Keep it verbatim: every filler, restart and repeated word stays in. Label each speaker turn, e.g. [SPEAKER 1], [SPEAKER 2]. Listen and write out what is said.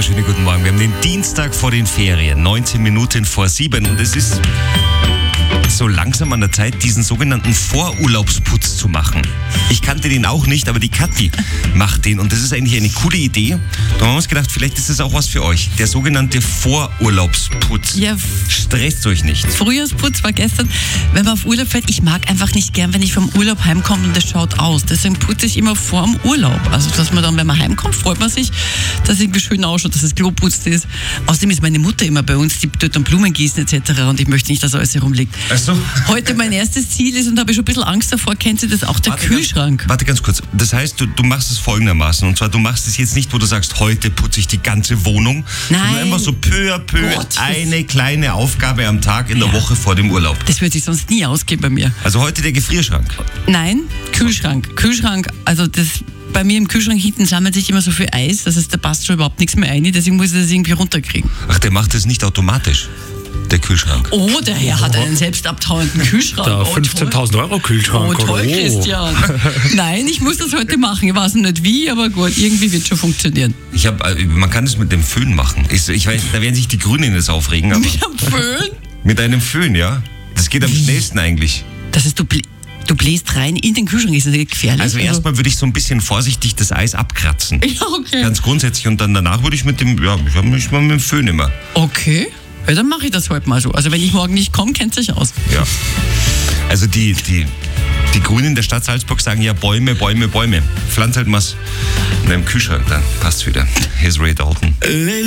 [SPEAKER 1] wunderschönen guten Morgen. Wir haben den Dienstag vor den Ferien, neunzehn Minuten vor sieben. Und es ist so langsam an der Zeit, diesen sogenannten Vorurlaubsputz zu machen. Ich kannte den auch nicht, aber die Kathi macht den. Und das ist eigentlich eine coole Idee. Da haben wir uns gedacht, vielleicht ist das auch was für euch. Der sogenannte Vorurlaubsputz.
[SPEAKER 2] Ja,
[SPEAKER 1] Stresst euch nicht.
[SPEAKER 2] Frühjahrsputz war gestern, wenn man auf Urlaub fährt. Ich mag einfach nicht gern, wenn ich vom Urlaub heimkomme und das schaut aus. Deswegen putze ich immer vor dem Urlaub. Also, dass man dann, wenn man heimkommt, freut man sich, dass es irgendwie schön ausschaut, dass das Klo putzt ist. Außerdem ist meine Mutter immer bei uns, die tut dann Blumen gießen et cetera. Und ich möchte nicht, dass alles herumliegt.
[SPEAKER 1] Ach so.
[SPEAKER 2] Heute mein erstes Ziel ist, und da habe ich schon ein bisschen Angst davor, kennt ihr das auch, der
[SPEAKER 1] Warte
[SPEAKER 2] Kühlschrank.
[SPEAKER 1] Ganz, warte ganz kurz. Das heißt, du, du machst es folgendermaßen. Und zwar, du machst es jetzt nicht, wo du sagst, heute putze ich die ganze Wohnung.
[SPEAKER 2] Nein.
[SPEAKER 1] Sondern einfach so peu à peu
[SPEAKER 2] Gott,
[SPEAKER 1] eine kleine Aufgabe am Tag in der
[SPEAKER 2] Ja.
[SPEAKER 1] Woche vor dem Urlaub.
[SPEAKER 2] Das würde sich sonst nie ausgehen bei mir.
[SPEAKER 1] Also heute der Gefrierschrank.
[SPEAKER 2] Nein, Kühlschrank. Kühlschrank, also das... Bei mir im Kühlschrank hinten sammelt sich immer so viel Eis, das heißt, da passt schon überhaupt nichts mehr rein, deswegen muss ich das irgendwie runterkriegen.
[SPEAKER 1] Ach, der macht das nicht automatisch, der Kühlschrank.
[SPEAKER 2] Oh, der Herr hat einen selbstabtauenden Kühlschrank.
[SPEAKER 3] Der
[SPEAKER 2] Oh,
[SPEAKER 3] fünfzehntausend Euro Kühlschrank.
[SPEAKER 2] Oh, toll,
[SPEAKER 3] oder?
[SPEAKER 2] Christian. Nein, ich muss das heute machen. Ich weiß noch nicht wie, aber gut, irgendwie wird schon funktionieren.
[SPEAKER 1] Ich hab, äh, man kann das mit dem Föhn machen. Ich, ich weiß, da werden sich die Grünen jetzt aufregen, aber
[SPEAKER 2] Mit einem Föhn?
[SPEAKER 1] mit einem Föhn, ja. Das geht am schnellsten eigentlich.
[SPEAKER 2] Das ist, du, blä du bläst rein in den Kühlschrank, ist das nicht gefährlich?
[SPEAKER 1] Also erstmal würde ich so ein bisschen vorsichtig das Eis abkratzen.
[SPEAKER 2] Ja, okay.
[SPEAKER 1] Ganz grundsätzlich. Und dann danach würde ich mit dem, ja, ich hab mich mal mit dem Föhn immer.
[SPEAKER 2] Okay, ja, dann mache ich das heute mal so. Also wenn ich morgen nicht komme, kennt sich aus.
[SPEAKER 1] Ja. Also die, die, die Grünen der Stadt Salzburg sagen ja Bäume, Bäume, Bäume. Pflanz halt was in deinem Kühlschrank, dann passt's wieder. Here's Ray Dalton.